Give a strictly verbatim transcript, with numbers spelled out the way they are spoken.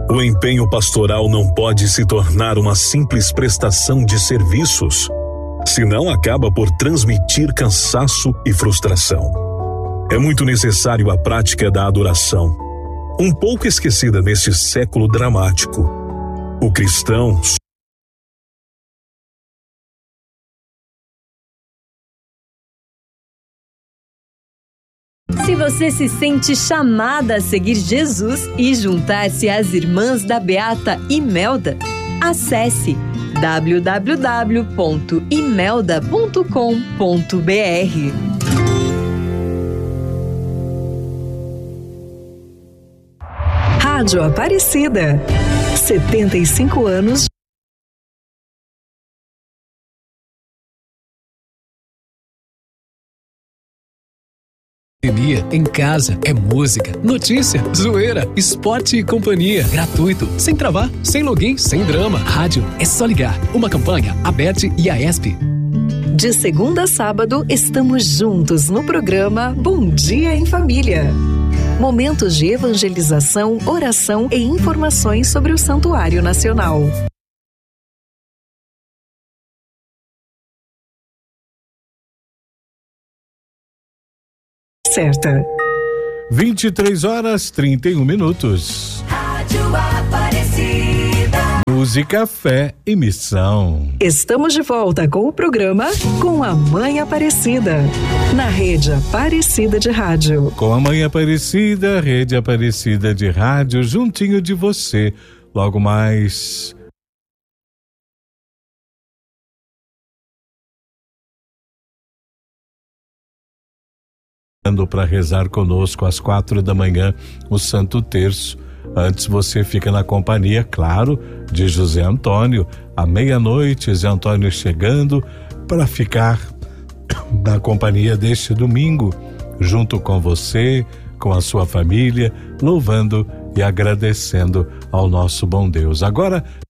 O empenho pastoral não pode se tornar uma simples prestação de serviços, senão acaba por transmitir cansaço e frustração. É muito necessário a prática da adoração, um pouco esquecida neste século dramático. O cristão Se você se sente chamada a seguir Jesus e juntar-se às irmãs da Beata Imelda, acesse w w w ponto imelda ponto com ponto b r. Rádio Aparecida, setenta e cinco anos. Em casa é música, notícia, zoeira, esporte e companhia. Gratuito, sem travar, sem login, sem drama. Rádio é só ligar. Uma campanha, Aberte e a ESP. De segunda a sábado, estamos juntos no programa Bom Dia em Família. Momentos de evangelização, oração e informações sobre o Santuário Nacional. Certa. vinte e três horas, trinta e um minutos. Rádio Aparecida. Música, fé e missão. Estamos de volta com o programa Com a Mãe Aparecida, na Rede Aparecida de Rádio. Com a Mãe Aparecida, Rede Aparecida de Rádio, juntinho de você. Logo mais... para rezar conosco às quatro da manhã o Santo Terço. Antes você fica na companhia, claro, de José Antônio. À meia-noite, José Antônio chegando para ficar na companhia deste domingo, junto com você, com a sua família, louvando e agradecendo ao nosso bom Deus. Agora